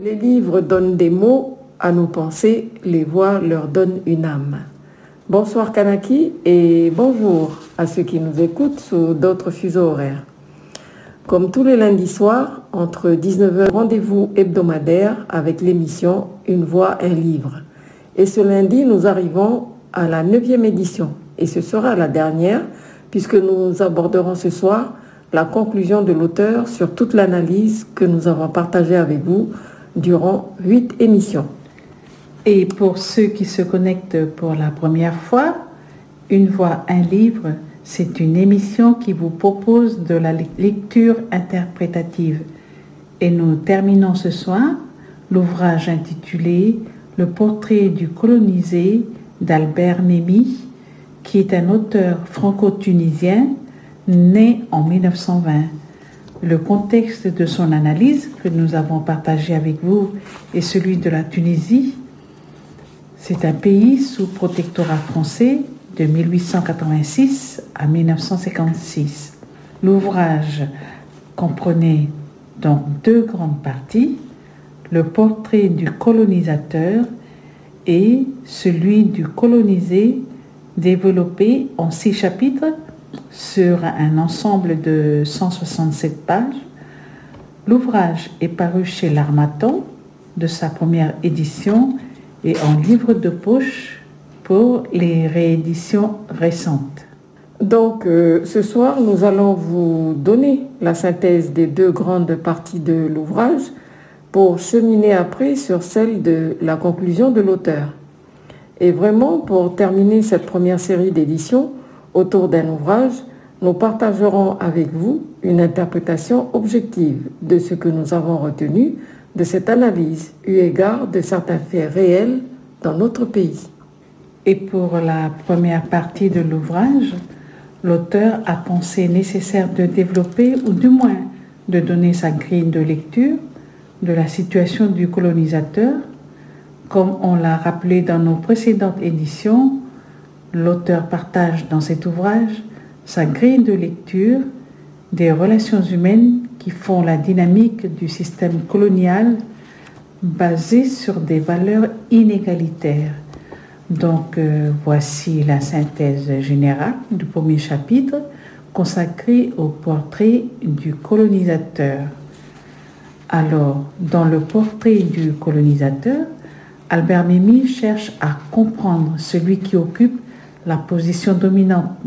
Les livres donnent des mots à nos pensées, les voix leur donnent une âme. Bonsoir Kanaki et bonjour à ceux qui nous écoutent sous d'autres fuseaux horaires. Comme tous les lundis soirs, entre 19h, rendez-vous hebdomadaire avec l'émission Une voix, un livre. Et ce lundi, nous arrivons à la 9e édition. Et ce sera la dernière, puisque nous aborderons ce soir la conclusion de l'auteur sur toute l'analyse que nous avons partagée avec vous durant 8 émissions. Et pour ceux qui se connectent pour la première fois, Une voix, un livre, c'est une émission qui vous propose de la lecture interprétative. Et nous terminons ce soir l'ouvrage intitulé Le portrait du colonisé d'Albert Memmi, qui est un auteur franco-tunisien né en 1920. Le contexte de son analyse que nous avons partagé avec vous est celui de la Tunisie. C'est un pays sous protectorat français de 1886 à 1956. L'ouvrage comprenait donc 2 grandes parties, le portrait du colonisateur et celui du colonisé, développé en 6 chapitres sur un ensemble de 167 pages. L'ouvrage est paru chez l'Harmattan de sa première édition et en livre de poche pour les rééditions récentes. Donc ce soir, nous allons vous donner la synthèse des 2 grandes parties de l'ouvrage pour cheminer après sur celle de la conclusion de l'auteur. Et vraiment, pour terminer cette première série d'éditions autour d'un ouvrage, nous partagerons avec vous une interprétation objective de ce que nous avons retenu de cette analyse, eu égard de certains faits réels dans notre pays. Et pour la première partie de l'ouvrage, l'auteur a pensé nécessaire de développer, ou du moins de donner sa grille de lecture de la situation du colonisateur. Comme on l'a rappelé dans nos précédentes éditions, l'auteur partage dans cet ouvrage sa grille de lecture des relations humaines qui font la dynamique du système colonial basé sur des valeurs inégalitaires. Donc voici la synthèse générale du premier chapitre consacré au portrait du colonisateur. Alors, dans le portrait du colonisateur, Albert Memmi cherche à comprendre celui qui occupe la position dominante